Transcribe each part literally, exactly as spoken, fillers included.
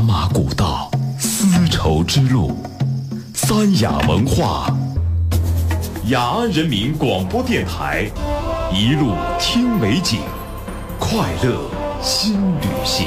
马古道，丝绸之路，三雅文化，雅安人民广播电台，一路听美景，快乐新旅行。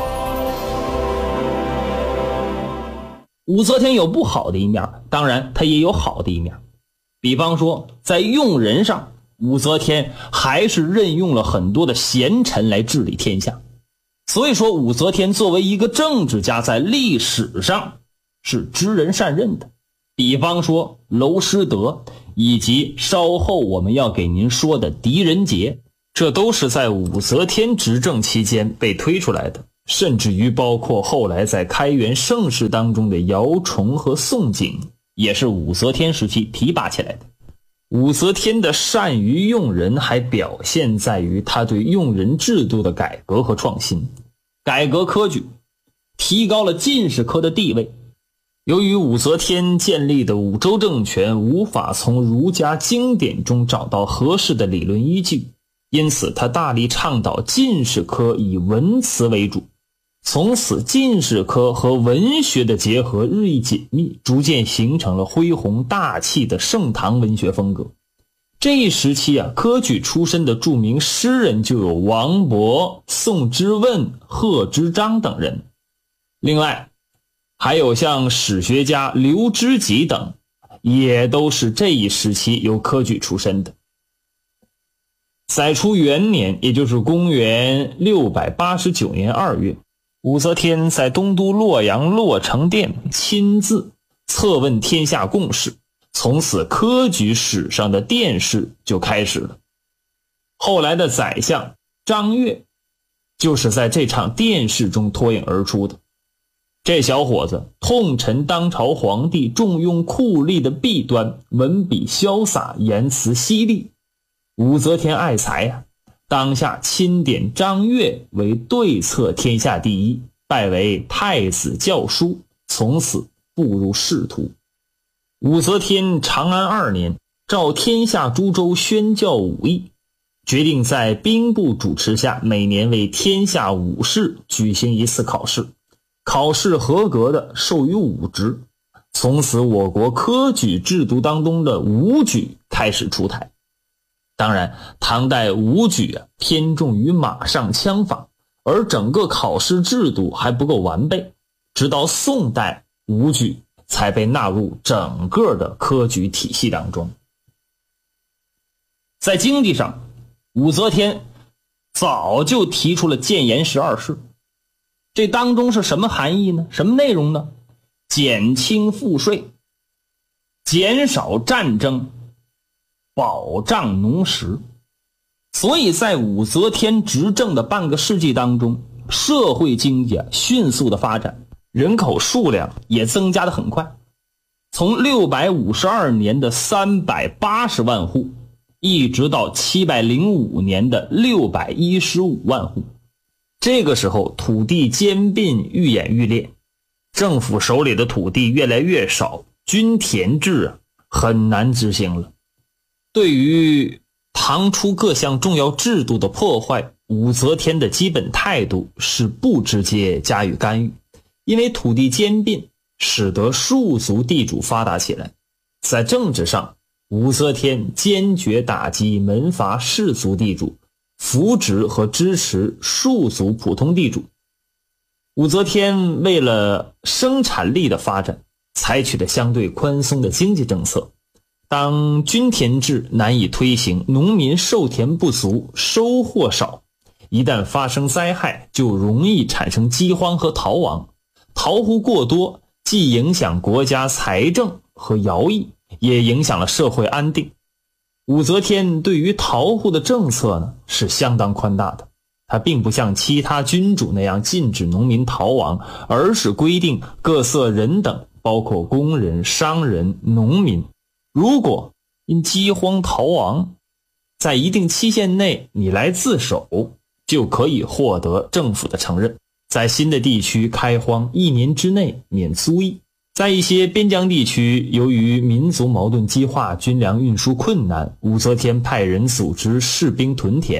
武则天有不好的一面，当然她也有好的一面。比方说在用人上，武则天还是任用了很多的贤臣来治理天下。所以说武则天作为一个政治家，在历史上是知人善任的。比方说娄师德，以及稍后我们要给您说的狄仁杰，这都是在武则天执政期间被推出来的。甚至于包括后来在开元盛世当中的姚崇和宋璟，也是武则天时期提拔起来的。武则天的善于用人还表现在于她对用人制度的改革和创新，改革科举，提高了进士科的地位。由于武则天建立的武周政权无法从儒家经典中找到合适的理论依据，因此她大力倡导进士科以文辞为主。从此进士科和文学的结合日益紧密，逐渐形成了恢宏大气的盛唐文学风格。这一时期啊，科举出身的著名诗人就有王勃、宋之问、贺知章等人。另外还有像史学家刘知几等，也都是这一时期由科举出身的。载初元年，也就是公元六百八十九年二月，武则天在东都洛阳洛成殿亲自测问天下共识，从此科举史上的殿试就开始了。后来的宰相张悦就是在这场殿试中脱颖而出的。这小伙子痛陈当朝皇帝重用酷吏的弊端，文笔潇洒，言辞犀利。武则天爱才呀、啊，当下钦点张悦为对策天下第一，拜为太子校书，从此步入仕途。武则天长安二年，召天下诸州宣教武艺，决定在兵部主持下每年为天下武士举行一次考试，考试合格的授予武职。从此我国科举制度当中的武举开始出台。当然唐代武举啊偏重于马上枪法，而整个考试制度还不够完备，直到宋代武举才被纳入整个的科举体系当中。在经济上，武则天早就提出了谏言十二事，这当中是什么含义呢？什么内容呢？减轻赋税，减少战争，保障农时。所以在武则天执政的半个世纪当中，社会经济啊迅速的发展，人口数量也增加得很快，从六百五十二年的三百八十万户，一直到七百零五年的六百一十五万户。这个时候土地兼并愈演愈烈，政府手里的土地越来越少，均田制啊很难执行了。对于唐初各项重要制度的破坏，武则天的基本态度是不直接加以干预，因为土地兼并使得庶族地主发达起来。在政治上，武则天坚决打击门阀士族地主，扶植和支持庶族普通地主。武则天为了生产力的发展，采取了相对宽松的经济政策。当均田制难以推行，农民授田不足，收获少，一旦发生灾害，就容易产生饥荒和逃亡。逃户过多，既影响国家财政和徭役，也影响了社会安定。武则天对于逃户的政策呢，是相当宽大的。她并不像其他君主那样禁止农民逃亡，而是规定各色人等，包括工人、商人、农民，如果因饥荒逃亡，在一定期限内你来自首，就可以获得政府的承认。在新的地区开荒，一年之内免租役。在一些边疆地区，由于民族矛盾激化，军粮运输困难，武则天派人组织士兵屯田，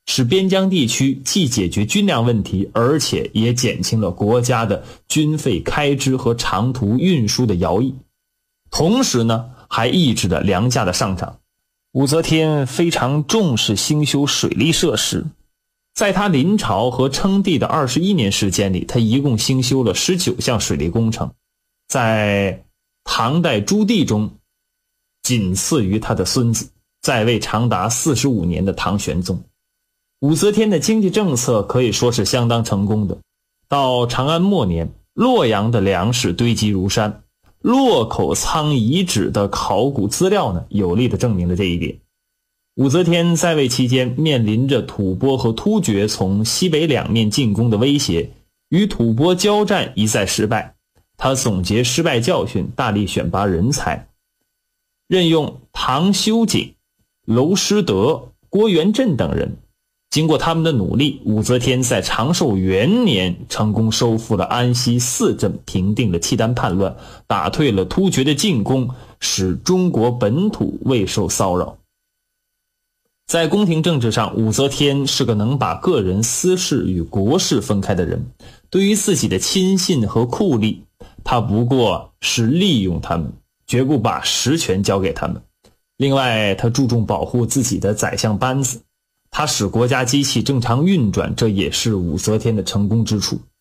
使边疆地区既解决军粮问题，而且也减轻了国家的军费开支和长途运输的徭役，同时呢，还抑制了粮价的上涨。武则天非常重视兴修水利设施，在他临朝和称帝的二十一年时间里，他一共兴修了十九项水利工程，在唐代诸帝中仅次于他的孙子，在位长达四十五年的唐玄宗。武则天的经济政策可以说是相当成功的。到长安末年，洛阳的粮食堆积如山，洛口仓遗址的考古资料呢，有力地证明了这一点。武则天在位期间，面临着吐蕃和突厥从西北两面进攻的威胁，与吐蕃交战一再失败。他总结失败教训，大力选拔人才，任用唐修景、娄师德、郭元振等人。经过他们的努力，武则天在长寿元年成功收复了安西四镇，平定了契丹叛乱，打退了突厥的进攻，使中国本土未受骚扰。在宫廷政治上，武则天是个能把个人私事与国事分开的人。对于自己的亲信和酷吏，他不过是利用他们，绝不把实权交给他们。另外，他注重保护自己的宰相班子，他使国家机器正常运转，这也是武则天的成功之处。